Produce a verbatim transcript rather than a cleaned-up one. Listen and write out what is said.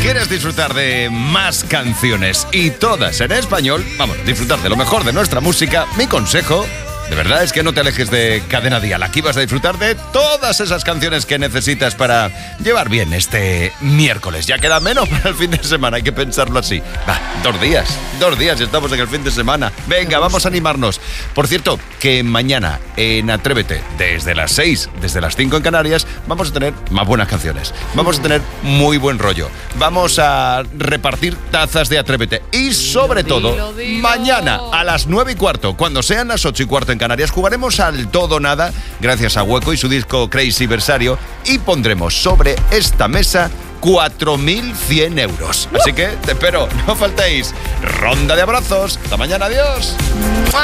¿Quieres disfrutar de más canciones y todas en español? Vamos, disfrutar de lo mejor de nuestra música. Mi consejo, de verdad, es que no te alejes de Cadena Dial. Aquí vas a disfrutar de todas esas canciones que necesitas para llevar bien este miércoles. Ya queda menos para el fin de semana, hay que pensarlo así. Va, dos días, dos días y estamos en el fin de semana. Venga, vamos a animarnos. Por cierto, que mañana en Atrévete, desde las seis, desde las cinco en Canarias, vamos a tener más buenas canciones. Vamos a tener muy buen rollo. Vamos a repartir tazas de Atrévete. Y sobre todo, Dilo, dilo. mañana a las nueve y cuarto, cuando sean las ocho y cuarto en Canarias, jugaremos al todo nada, gracias a Hueco y su disco Crazy Versario, y pondremos sobre esta mesa cuatro mil cien euros. Así que te espero, no faltéis. Ronda de abrazos. Hasta mañana, adiós.